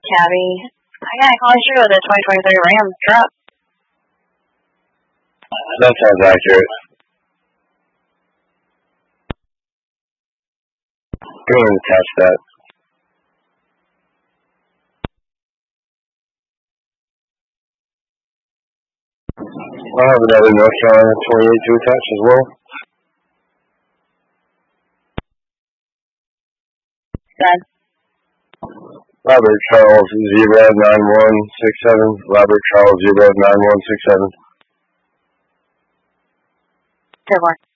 Cabby. I gotta call you with a 2023 Ram truck. That sounds accurate. Go ahead and attach that. I'll have another North Carolina 28 to attach as well. Done. Robert Charles 09167. Robert Charles 09167. 10-4.